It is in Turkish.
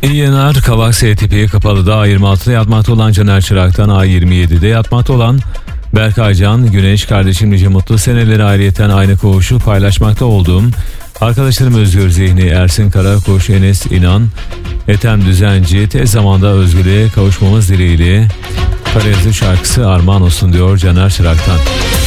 İyi yayınlar. Kavak S tipi Kapalı'da A26'da yatmakta olan Caner Çırak'tan, A27'de yatmakta olan Berkay Can, Güneş, kardeşim nice mutlu seneleri ayrıyeten aynı koğuşu paylaşmakta olduğum arkadaşlarım Özgür Zihni, Ersin Karakuş, Enes İnan, Ethem Düzenci, tez zamanda özgürlüğe kavuşmamız dileğiyle Karayazı şarkısı armağan olsun diyor Caner Çırak'tan.